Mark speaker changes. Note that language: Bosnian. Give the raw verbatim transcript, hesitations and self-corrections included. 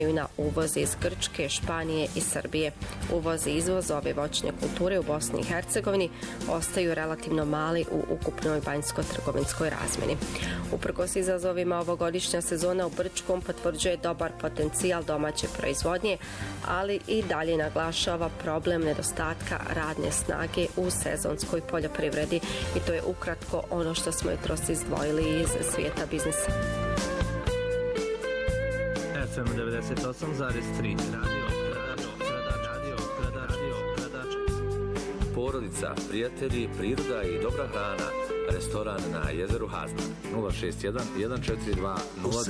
Speaker 1: na uvoz iz Grčke, Španije i Srbije. Uvoz i izvoz ove voćne kulture u Bosni i Hercegovini ostaju relativno mali u ukupnoj banjsko-trgovinskoj razmjeni. Uprkos izazovima, ovogodišnja sezona u Brčkom potvrđuje dobar potencijal domaće proizvodnje, ali i dalje naglašava problem nedostatka radne snage u sezonskoj poljoprivredi. I to je ukratko ono što smo jutros izdvojili iz svijeta biznisa.
Speaker 2: F M devedeset osam zarez tri Radio Radio Radio
Speaker 3: Porodica, prijatelji, priroda i dobra hrana. Restoran na jezeru Hazna. nula šest jedan jedan četiri dva nula